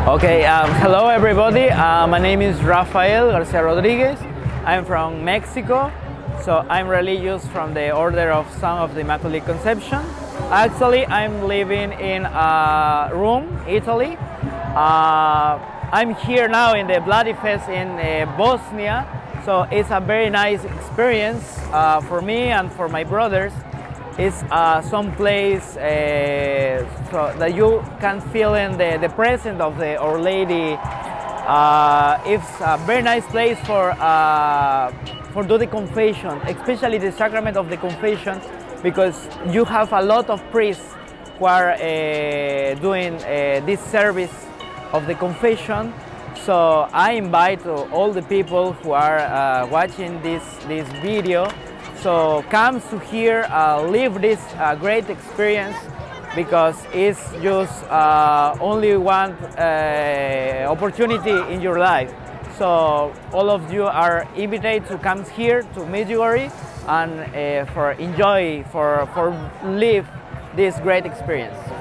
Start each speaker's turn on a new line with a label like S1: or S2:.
S1: Okay, hello everybody. My name is Rafael Garcia Rodriguez. I'm from Mexico, so I'm religious from the Order of Son of the Immaculate Conception. Actually, I'm living in Rome, Italy. I'm here now in the Bloody Fest in Bosnia, so it's a very nice experience for me and for my brothers. It's some place so that you can feel in the presence of the Our Lady. It's a very nice place for do the confession, especially the sacrament of the confession, because you have a lot of priests who are doing this service of the confession. So I invite all the people who are watching this video. So come to here, live this great experience, because it's just only one opportunity in your life. So all of you are invited to come here to Medjugorje and for live this great experience.